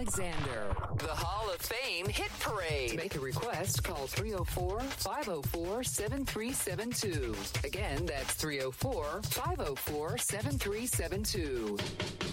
Alexander. The Hall of Fame Hit Parade. To make a request, call 304-504-7372. Again, that's 304-504-7372.